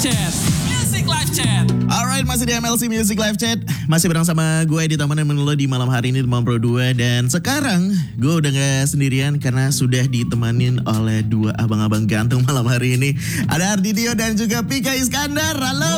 Chat. Music Live Chat. Alright, masih di MLC Music Live Chat. Masih bareng sama gue di Taman Menelo di malam hari ini di Malam Pro 2. Dan sekarang gue udah gak sendirian karena sudah ditemanin oleh dua abang-abang ganteng malam hari ini. Ada Arditio dan juga Pika Iskandar. Halo.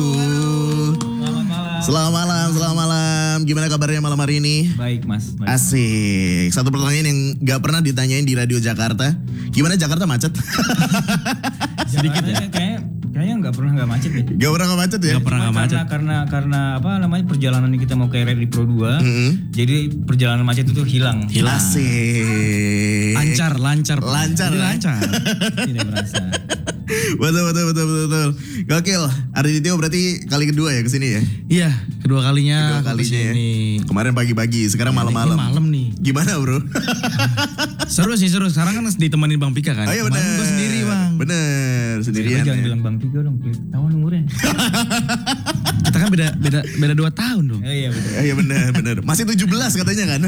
Selamat malam. Gimana kabarnya malam hari ini? Baik mas. Baik. Asik. Satu pertanyaan yang gak pernah ditanyain di Radio Jakarta. Gimana Jakarta macet? Sedikit ya. Kayaknya nggak pernah nggak macet nih. Gak pernah nggak macet ya? Gak pernah nggak macet. Karena apa namanya perjalanan kita mau ke RRI Pro 2. Jadi perjalanan macet itu hilang. Asik. Lancar. Lancar. Tidak merasa. Betul. Gokil. Arditio berarti kali kedua ya kesini ya? Iya, kedua kalinya ya. Kemarin pagi-pagi, sekarang malam-malam. Ini malam nih. Gimana bro? Seru. Sekarang kan ditemenin Bang Pika kan? Oh iya bener. Kemarin gue sendiri Bang. Bener, sendirian Jangan ya. bilang Bang Pika dong, ketahuan umurnya. Kita kan beda 2 tahun dong. Iya betul. Iya bener. Masih 17 katanya kan?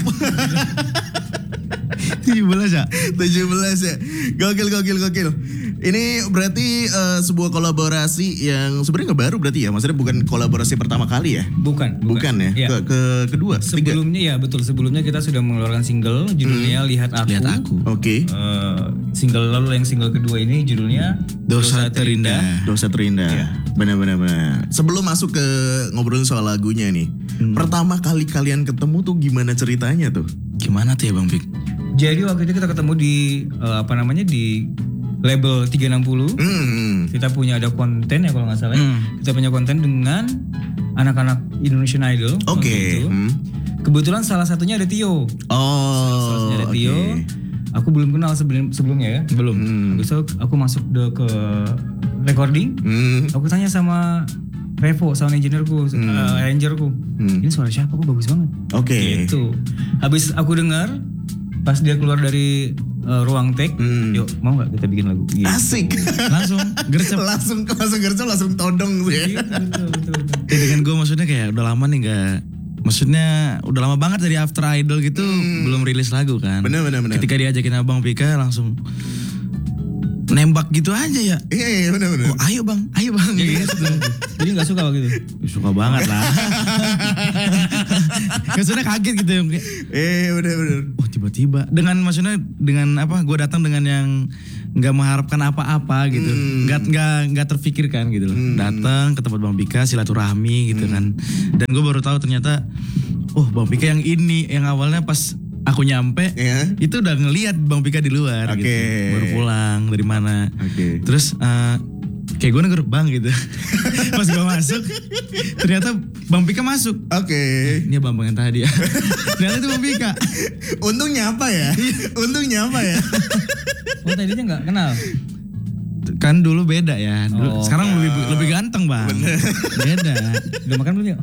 17 ya? 17 ya. Gokil. Ini berarti sebuah kolaborasi yang sebenarnya nggak baru berarti ya? Maksudnya bukan kolaborasi pertama kali ya? Bukan ya? Iya. Kedua, ketiga? Sebelumnya ya betul. Sebelumnya kita sudah mengeluarkan single judulnya Lihat Aku. Oke. Yang single kedua ini judulnya Dosa Terindah. Dosa Terindah. Iya. Benar. Sebelum masuk ke ngobrolin soal lagunya nih. Pertama kali kalian ketemu tuh gimana ceritanya tuh? Gimana tuh ya Bang Pik? Jadi waktu itu kita ketemu di di label 360. Kita punya ada konten ya kalau nggak salah. Kita punya konten dengan anak-anak Indonesian Idol. Oke. Kebetulan salah satunya ada Tio. Salah satunya ada Tio. Aku belum kenal sebelumnya ya. Belum. Habis itu aku masuk ke recording. Aku tanya sama Revo, sound engineerku, arrangerku. Ini suara siapa? Kok bagus banget. Oke. Gitu. Habis aku dengar, pas dia keluar dari ruang take, yuk mau nggak kita bikin lagu? Gitu. Asik. Langsung gercep. langsung gercep, langsung todong tuh ya. Betul. Ya, dengan gue maksudnya kayak udah lama nih gak. Maksudnya udah lama banget dari After Idol gitu belum rilis lagu kan. Bener. Ketika diajakin Abang Pika langsung nembak gitu aja ya. Iya bener. Oh, ayo bang gitu. Jadi nggak suka waktu itu? Suka banget lah. Maksudnya kaget gitu ya. Bener. Oh tiba-tiba dengan apa? Gue datang dengan yang nggak mengharapkan apa-apa gitu, nggak terfikirkan gitu. Datang ke tempat Bang Pika silaturahmi gitu kan. Dan gue baru tahu ternyata, Bang Pika yang ini yang awalnya pas aku nyampe itu udah ngelihat Bang Pika di luar gitu. Baru pulang dari mana. Terus kayak gue negur Bang gitu. Pas gue masuk ternyata Bang Pika masuk. Ini Bang yang tadi ya. Ternyata itu Bang Pika. Untung nyapa ya. Oh tadinya nggak kenal? Kan dulu beda ya. Sekarang lebih ganteng Bang. Beda. Udah makan belum ya?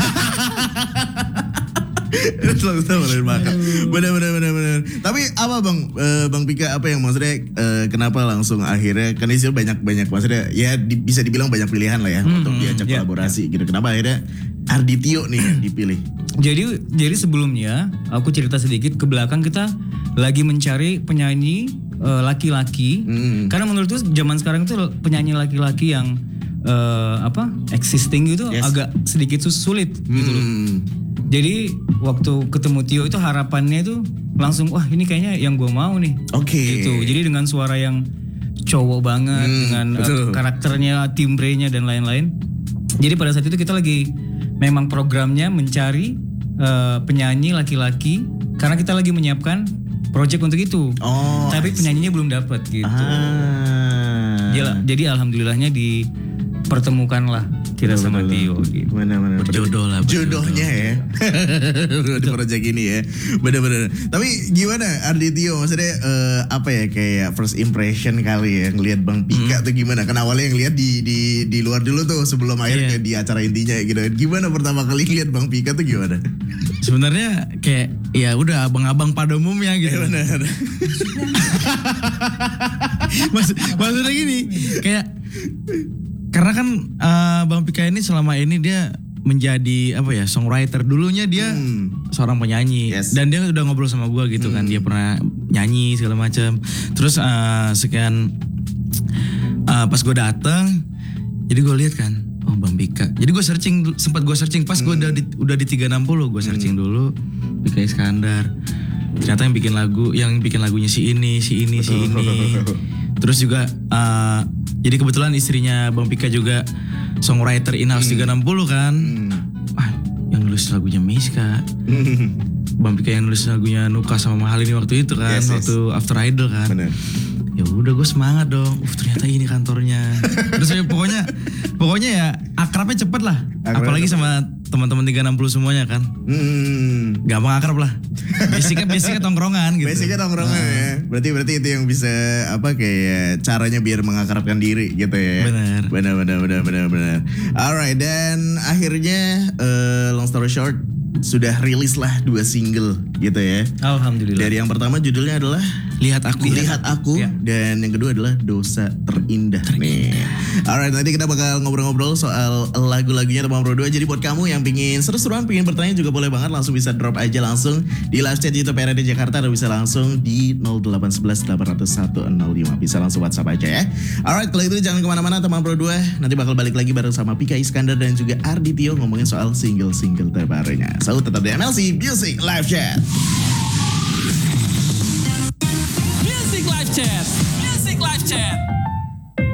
Selalu makan. Bener. Tapi apa Bang Pika apa yang maksudnya kenapa langsung akhirnya kan istilah banyak maksudnya ya bisa dibilang banyak pilihan lah ya untuk diajak kolaborasi gitu. Kenapa akhirnya Arditio nih yang dipilih? Jadi sebelumnya aku cerita sedikit ke belakang, kita lagi mencari penyanyi laki-laki karena menurutku zaman sekarang tuh penyanyi laki-laki yang existing gitu agak sedikit sulit gitu loh. Jadi waktu ketemu Tio itu harapannya itu langsung ini kayaknya yang gue mau nih. Gitu. Jadi dengan suara yang cowok banget dengan karakternya, timbrenya dan lain-lain. Jadi pada saat itu kita lagi memang programnya mencari penyanyi laki-laki karena kita lagi menyiapkan project untuk itu. Tapi penyanyinya belum dapat gitu. Jadi alhamdulillahnya dipertemukanlah kita sama Tio gitu. Bener. Berjodoh lah. Jodohnya ya. Di project ini ya. Bener. Tapi gimana Arditio maksudnya apa ya kayak first impression kali ya ngelihat Bang Pika tuh gimana? Kan awalnya yang lihat di luar dulu tuh sebelum akhirnya di acara intinya gitu. Gimana pertama kali lihat Bang Pika tuh gimana? Sebenarnya kayak ya udah abang-abang pada umumnya gitu. Bener. Maksudnya gini kayak karena kan Bang Pika ini selama ini dia menjadi songwriter. Dulunya dia seorang penyanyi dan dia udah ngobrol sama gue gitu kan, dia pernah nyanyi segala macam. Terus pas gue datang Jadi gue lihat kan, oh Bang Bika. Jadi gue sempat gue searching pas gue udah di 360, gue searching dulu Bika Iskandar. Ternyata yang bikin lagunya si ini. Terus juga jadi kebetulan istrinya Bang Pika juga songwriter in-house 360 kan. Yang nulis lagunya Miska. Bang Pika yang nulis lagunya Nuka sama Mahalini waktu itu kan, waktu After Idol kan. Bener. Ya udah gue semangat dong. Ternyata ini kantornya. Terus ya pokoknya ya akrabnya cepet lah. Apalagi sama teman-teman 360 semuanya kan. Gampang akrab lah. Basicnya tongkrongan gitu. Basicnya tongkrongan ya. Berarti itu yang bisa kayak caranya biar mengakrabkan diri gitu ya. Benar. Alright, dan akhirnya long story short sudah rilis lah 2 single gitu ya. Alhamdulillah. Dari yang pertama judulnya adalah Lihat Aku, dan yang kedua adalah Dosa Terindah. Nih. Alright, nanti kita bakal ngobrol-ngobrol soal lagu-lagunya Teman Pro 2. Jadi buat kamu yang pingin seru-seruan, pingin bertanya juga boleh banget, langsung bisa drop aja langsung di live chat YouTube RRD Jakarta, atau bisa langsung di 0811 800 105. Bisa langsung WhatsApp aja ya. Alright, kalau itu jangan kemana-mana Teman Pro 2. Nanti bakal balik lagi bareng sama Pika Iskandar dan juga Arditio ngomongin soal single-single terbarunya. So tetap di MLC Music Live Chat. Music Live Chat.